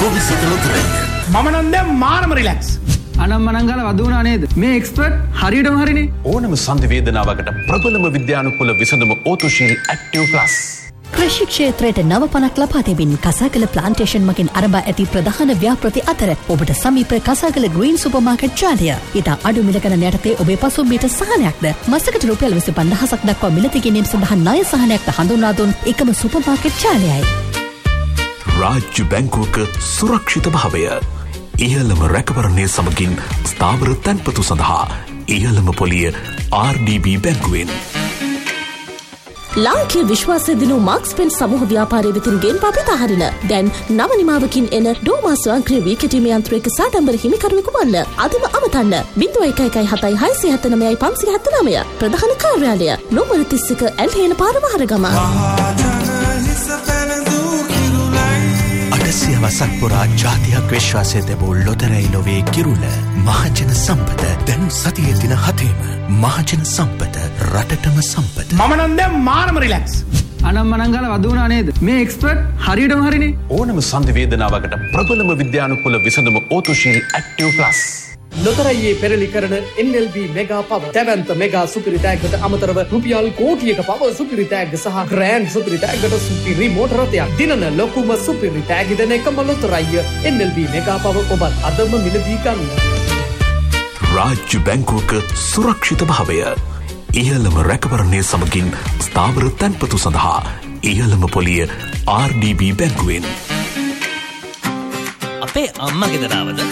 ලෝවිසිත ලොතරැයි. මම නම් දැන් මාරම රිලැක්ස්. අනම්මනංගල වදුනා නේද? මේ එක්ස්පර්ට් හරියටම හරිනේ. ඕනම සන්ධි වේදනාවකට ප්‍රබලම විද්‍යානුකූල විසඳුම ඕතුශීල් ඇක්ටිව් ප්ලස්. කෘෂි ක්ෂේත්‍රයට නව පණක් ලබා දෙමින් කසාකල ප්ලාන්ටේෂන් මගින් අරඹා ඇති ප්‍රධාන ව්‍යාපෘති අතර ඔබට සමීප කසාකල ග්‍රීන් සුපර්මාකට් ජාලය. ඉතා අඩු මිල ගණන් යටතේ ඔබේ පසුම්බියට සහනයක්ද මසකට රුපියල් 25000ක් දක්වා මිලදී ගැනීම සඳහා ණය සහනයක්ද හඳුන්වා දුන් එකම සුපර්මාකට් ජාලයයි. රාජ්‍ය බැංකුවක සුරක්ෂිත භාවය. ඉහළම රැකවරණය සමගින් ස්ථාවර තැන්පතු සඳහා ඉහළම පොලිය RDB බැංකුවෙන්. ලාංකීය විශ්වාසය දිනු මාක්ස් පෙන් සමූහ ව්‍යාපාරය වෙතින් ගෙන් පපිත හරින දැන් නව නිමාවකින් එන ඩෝමා ස්වයංක්‍රීය වීකටීම යන්ත්‍රයක සාඩම්බර හිමිකරුවෙකු වන්න අදම අමතන්න 01177579 ප්‍රධාන කාර්යාලය නොමර 31 ඇල්හේන පාර වහරගම. සියවසක් පුරා ජාතියක් විශ්වාසය තැබූ ලොතරැයි ලොවේ කිරුළ මහජන සම්පත දැන් සතියේ දින 7ම මහජන සම්පත රටටම සම්පත. මම නම් දැන් මාරම රිලැක්ස්. අනම්මනංගල වදුනා නේද? මේ එක්ස්පර්ට් හරියටම හරිනේ. ඕනම සන්ධි වේදනාවකට ප්‍රබලම විද්‍යානුකූල විසඳුම ඕතුශීල් ඇක්ටිව් ප්ලස්. ලොතරැයියේ පෙරලි කරන NLB මෙගා පව තැවන්ත මෙගා සුපිරි තෑග්ගට අමතරව රුපියල් කෝටියක පව සුපිරි තෑග්ග සහ ග්‍රෑන්ඩ් සුපිරි තෑග්ගට සුපිරි මෝටර රථයක් දිනන ලොකුම සුපිරි තෑගි දෙන එකම ලොතරැයිය NLB මෙගා පව ඔබත් අදම මිලදී ගන්න. රාජ්‍ය බැංකුවක සුරක්ෂිත භාවය. ඉහළම රැකවරණය සමගින් ස්ථාවර තැන්පතු සඳහා ඉහළම පොලිය RDB බැංකුවෙන්. අපේ අම්මා ගෙදරවද